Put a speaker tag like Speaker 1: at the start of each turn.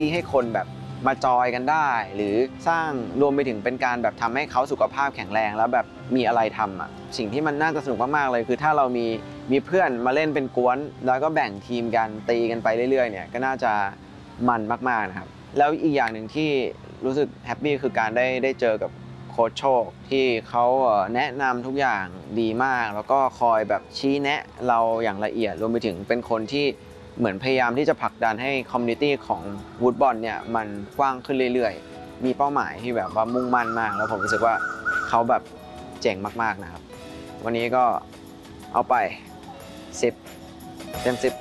Speaker 1: ที่ให้คนแบบมาจอยกันได้หรือสร้างรวมไปถึงเป็นการแบบทำให้เขาสุขภาพแข็งแรงแล้วแบบมีอะไรทำอ่ะสิ่งที่มันน่าจะสนุกมากๆเลยคือถ้าเรามีเพื่อนมาเล่นเป็นกวนแล้วก็แบ่งทีมกันตีกันไปเรื่อยๆเนี่ยก็น่าจะมันมากๆนะครับแล้วอีกอย่างหนึ่งที่รู้สึกแฮปปี้คือการได้เจอกับโค้ชโชคที่เขาแนะนำทุกอย่างดีมากแล้วก็คอยแบบชี้แนะเราอย่างละเอียดรวมไปถึงเป็นคนที่เหมือนพยายามที่จะผลักดันให้คอมมูนิตี้ของวูดบอลเนี่ยมันกว้างขึ้นเรื่อยๆมีเป้าหมายที่แบบว่ามุ่งมั่นมากแล้วผมรู้สึกว่าเขาแบบเจ๋งมากๆนะครับวันนี้ก็เอาไป10 เต็ม 10